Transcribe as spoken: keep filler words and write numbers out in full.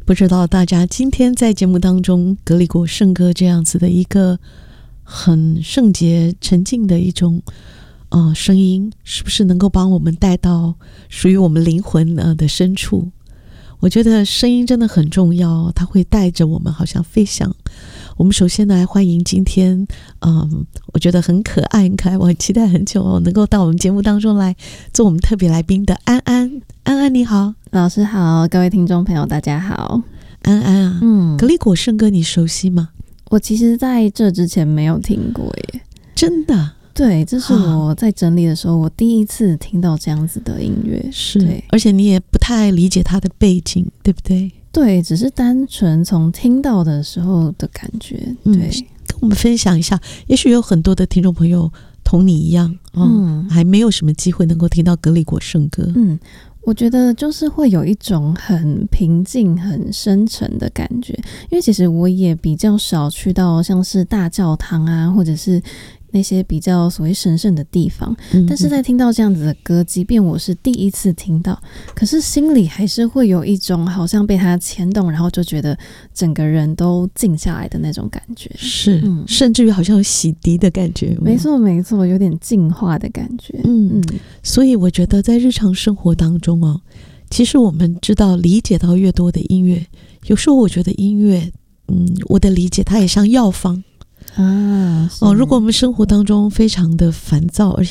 不知道大家今天在节目当中格里果圣歌这样子的一个很圣洁沉静的一种呃声音，是不是能够帮我们带到属于我们灵魂呃的深处？我觉得声音真的很重要，它会带着我们好像飞翔。我们首先来欢迎今天嗯，我觉得很可爱很可爱，我很期待很久哦，能够到我们节目当中来做我们特别来宾的安安。安安你好。 老师好，各位听众朋友大家好。 安安啊，嗯，格里果圣歌你熟悉吗？ 我其实在这之前没有听过耶。 真的？ 对，这是我在整理的时候我第一次听到这样子的音乐。 是，而且你也不太理解它的背景，对不对？ 对，只是单纯从听到的时候的感觉。对、嗯、 跟我们分享一下，也许有很多的听众朋友同你一样、哦、嗯，还没有什么机会能够听到格里果圣歌。 嗯，我觉得就是会有一种很平静很深沉的感觉，因为其实我也比较少去到像是大教堂啊，或者是那些比较所谓神圣的地方、嗯、但是在听到这样子的歌，即便我是第一次听到，可是心里还是会有一种好像被它牵动，然后就觉得整个人都静下来的那种感觉。 是、嗯、甚至于好像有洗涤的感觉。 没错没错，有点净化的感觉。 嗯嗯，所以我觉得在日常生活当中哦，其实我们知道理解到越多的音乐，有时候我觉得音乐嗯，我的理解它也像药方啊。哦，如果我们生活当中非常的烦躁，而且